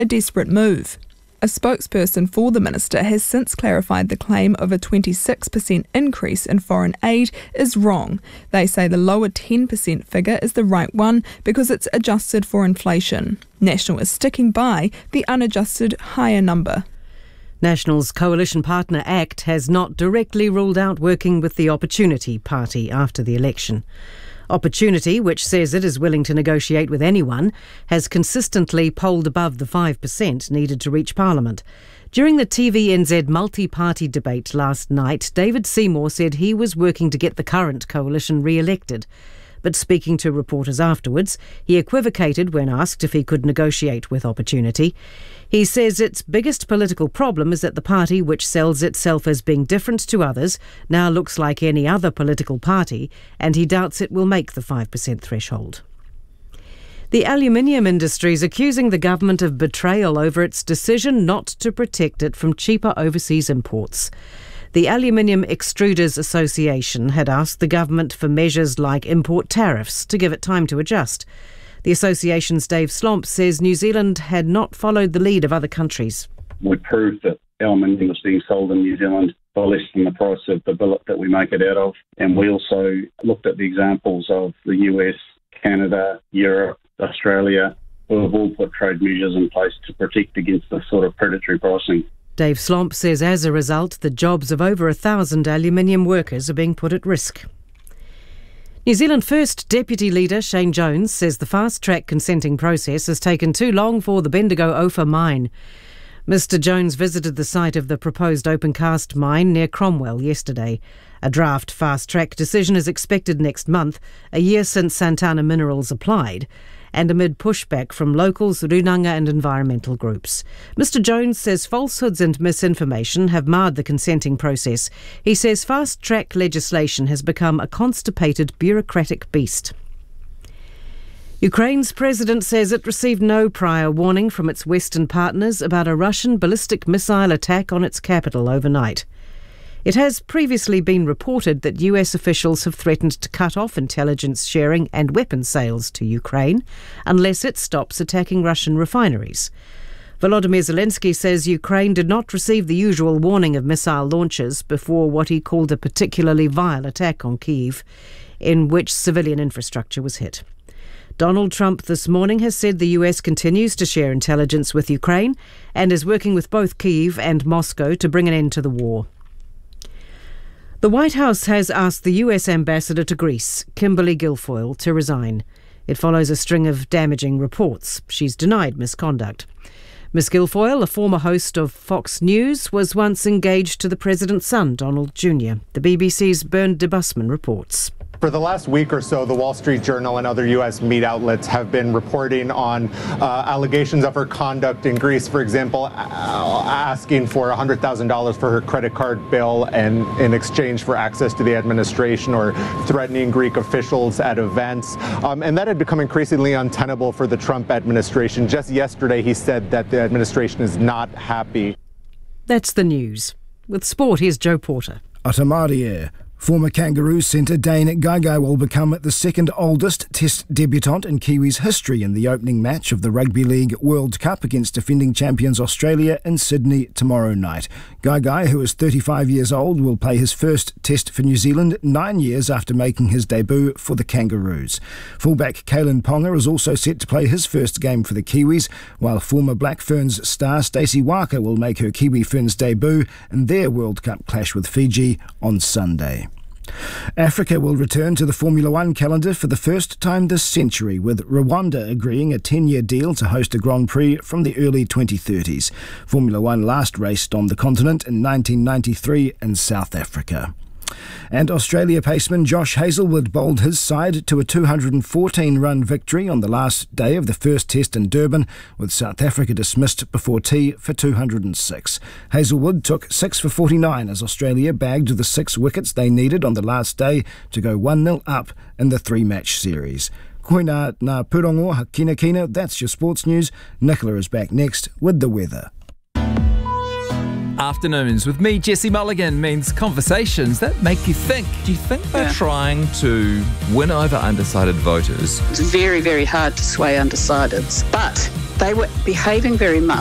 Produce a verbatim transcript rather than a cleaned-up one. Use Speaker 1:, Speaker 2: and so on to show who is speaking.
Speaker 1: a desperate move. A spokesperson for the minister has since clarified the claim of a twenty-six percent increase in foreign aid is wrong. They say the lower ten percent figure is the right one because it's adjusted for inflation. National is sticking by the unadjusted higher number.
Speaker 2: National's coalition partner ACT has not directly ruled out working with the Opportunity Party after the election. Opportunity, which says it is willing to negotiate with anyone, has consistently polled above the five percent needed to reach Parliament. During the T V N Z multi-party debate last night, David Seymour said he was working to get the current coalition re-elected. But speaking to reporters afterwards, he equivocated when asked if he could negotiate with Opportunity. He says its biggest political problem is that the party, which sells itself as being different to others, now looks like any other political party, and he doubts it will make the five percent threshold. The aluminium industry is accusing the government of betrayal over its decision not to protect it from cheaper overseas imports. The Aluminium Extruders Association had asked the government for measures like import tariffs to give it time to adjust. The association's Dave Slomp says New Zealand had not followed the lead of other countries.
Speaker 3: We proved that aluminium was being sold in New Zealand for less than the price of the billet that we make it out of. And we also looked at the examples of the U S, Canada, Europe, Australia, who have all put trade measures in place to protect against this sort of predatory pricing.
Speaker 2: Dave Slomp says as a result, the jobs of over a thousand aluminium workers are being put at risk. New Zealand First Deputy Leader Shane Jones says the fast-track consenting process has taken too long for the Bendigo Ophir mine. Mr Jones visited the site of the proposed open-cast mine near Cromwell yesterday. A draft fast-track decision is expected next month, a year since Santana Minerals applied, and amid pushback from locals, Runanga and environmental groups. Mr Jones says falsehoods and misinformation have marred the consenting process. He says fast-track legislation has become a constipated bureaucratic beast. Ukraine's president says it received no prior warning from its Western partners about a Russian ballistic missile attack on its capital overnight. It has previously been reported that U S officials have threatened to cut off intelligence sharing and weapon sales to Ukraine unless it stops attacking Russian refineries. Volodymyr Zelensky says Ukraine did not receive the usual warning of missile launches before what he called a particularly vile attack on Kyiv, in which civilian infrastructure was hit. Donald Trump this morning has said the U S continues to share intelligence with Ukraine and is working with both Kyiv and Moscow to bring an end to the war. The White House has asked the U S ambassador to Greece, Kimberly Guilfoyle, to resign. It follows a string of damaging reports. She's denied misconduct. Miss Guilfoyle, a former host of Fox News, was once engaged to the president's son, Donald Junior The B B C's Bernd de Busman reports.
Speaker 4: For the last week or so, the Wall Street Journal and other U S media outlets have been reporting on uh, allegations of her conduct in Greece, for example, uh, asking for one hundred thousand dollars for her credit card bill and in exchange for access to the administration, or threatening Greek officials at events. Um, and that had become increasingly untenable for the Trump administration. Just yesterday, he said that the administration is not happy.
Speaker 2: That's the news. With sport, here's Joe Porter.
Speaker 5: Atamarie. Former Kangaroos centre Dane Gaigai will become the second oldest Test debutant in Kiwis' history in the opening match of the Rugby League World Cup against defending champions Australia in Sydney tomorrow night. Gaigai, who is thirty-five years old, will play his first Test for New Zealand nine years after making his debut for the Kangaroos. Fullback Kalen Ponga is also set to play his first game for the Kiwis, while former Black Ferns star Stacey Waka will make her Kiwi Ferns debut in their World Cup clash with Fiji on Sunday. Africa will return to the Formula One calendar for the first time this century, with Rwanda agreeing a ten-year deal to host a Grand Prix from the early twenty thirties. Formula One last raced on the continent in nineteen ninety-three in South Africa. And Australia paceman Josh Hazlewood bowled his side to a two hundred fourteen run victory on the last day of the first test in Durban, with South Africa dismissed before tea for two hundred six. Hazlewood took six for forty-nine as Australia bagged the six wickets they needed on the last day to go one nil up in the three-match series. Koina na purongo hakina kina, that's your sports news. Nicola is back next with the weather.
Speaker 6: Afternoons with me, Jesse Mulligan, means conversations that make you think. Do you think they're yeah. trying to win over undecided voters?
Speaker 7: It's very, very hard to sway undecideds, but they were behaving very much